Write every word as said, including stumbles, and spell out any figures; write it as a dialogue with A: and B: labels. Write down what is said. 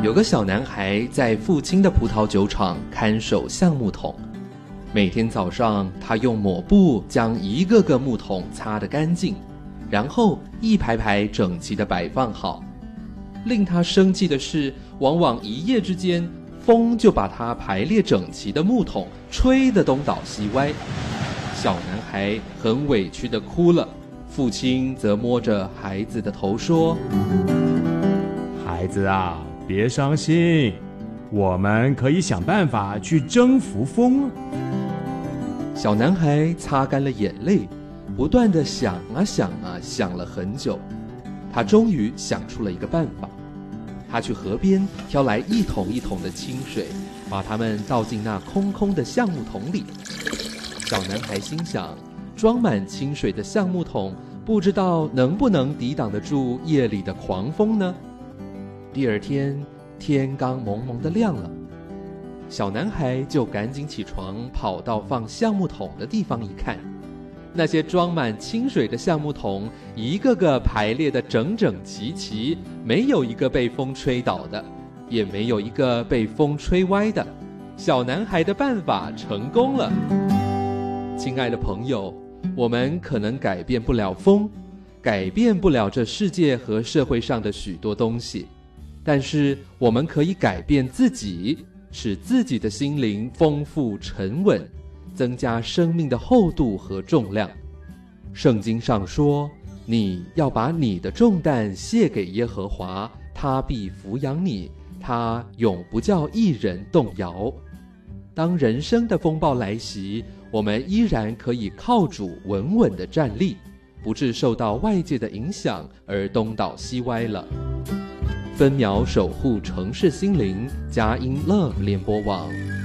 A: 有个小男孩在父亲的葡萄酒厂看守橡木桶，每天早上他用抹布将一个个木桶擦得干净，然后一排排整齐地摆放好。令他生气的是，往往一夜之间，风就把他排列整齐的木桶吹得东倒西歪。小男孩很委屈地哭了，父亲则摸着孩子的头说：
B: 孩子啊，别伤心，我们可以想办法去征服风。
A: 小男孩擦干了眼泪，不断地想啊想啊，想了很久，他终于想出了一个办法。他去河边挑来一桶一桶的清水，把它们倒进那空空的橡木桶里。小男孩心想，装满清水的橡木桶不知道能不能抵挡得住夜里的狂风呢？第二天天刚蒙蒙的亮了，小男孩就赶紧起床，跑到放橡木桶的地方一看，那些装满清水的橡木桶一个个排列得整整齐齐，没有一个被风吹倒的，也没有一个被风吹歪的。小男孩的办法成功了。亲爱的朋友，我们可能改变不了风，改变不了这世界和社会上的许多东西，但是我们可以改变自己，使自己的心灵丰富沉稳，增加生命的厚度和重量。圣经上说，你要把你的重担卸给耶和华，他必抚养你，他永不叫一人动摇。当人生的风暴来袭，我们依然可以靠主稳稳地站立，不致受到外界的影响而东倒西歪了。分秒守护城市心灵，佳音 Love 联播网。